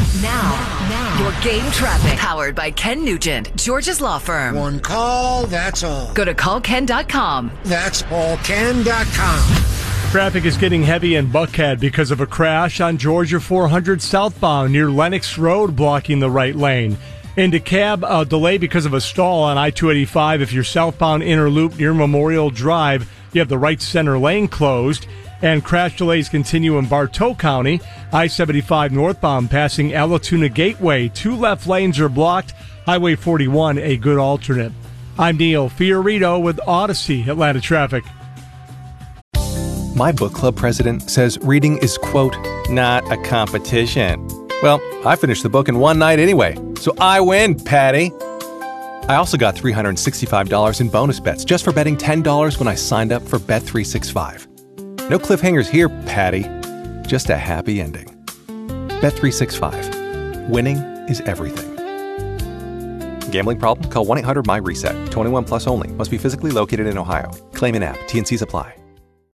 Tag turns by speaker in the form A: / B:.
A: Now, your game traffic. Powered by Ken Nugent, George's Law Firm.
B: One call, that's all.
A: Go to callken.com.
B: That's callken.com.
C: Traffic is getting heavy in Buckhead because of a crash on Georgia 400 southbound near Lennox Road, blocking the right lane. In DeKalb, a delay because of a stall on I-285. If you're southbound inner loop near Memorial Drive, you have the right center lane closed. And crash delays continue in Bartow County. I-75 northbound passing Alatoona Gateway. 2 left lanes are blocked. Highway 41, a good alternate. I'm Neil Fiorito with Odyssey Atlanta Traffic.
D: My book club president says reading is, quote, not a competition. Well, I finished the book in one night anyway, so I win, Patty. I also got $365 in bonus bets just for betting $10 when I signed up for Bet365. No cliffhangers here, Patty. Just a happy ending. Bet365. Winning is everything. Gambling problem? Call 1-800-MY-RESET. 21 plus only. Must be physically located in Ohio. Claim in app. T&Cs apply.